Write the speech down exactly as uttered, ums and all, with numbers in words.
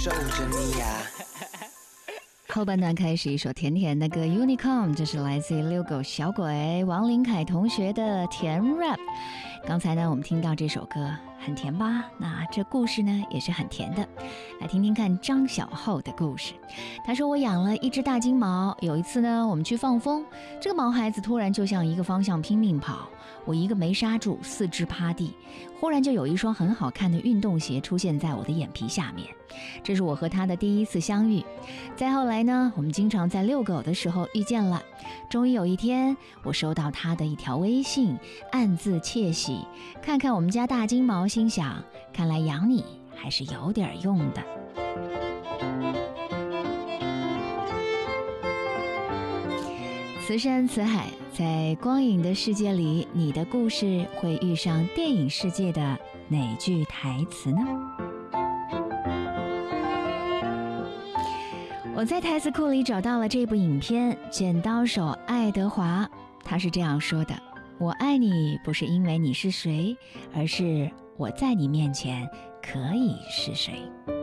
守着你呀。 后半段开始一首甜甜的歌 Unicorn， 这是来自于遛狗小鬼王林凯同学的甜 rap。 刚才呢我们听到这首歌很甜吧，那这故事呢也是很甜的。来听听看张小厚的故事。他说，我养了一只大金毛，有一次呢我们去放风，这个毛孩子突然就向一个方向拼命跑，我一个没刹住，四肢趴地，忽然就有一双很好看的运动鞋出现在我的眼皮下面，这是我和他的第一次相遇。再后来呢，我们经常在遛狗的时候遇见了。终于有一天，我收到他的一条微信，暗自窃喜，看看我们家大金毛，心想，看来养你还是有点用的。慈山慈海，在光影的世界里，你的故事会遇上电影世界的哪句台词呢？我在台词库里找到了这部影片《剪刀手爱德华》，他是这样说的：我爱你不是因为你是谁，而是我在你面前可以是谁。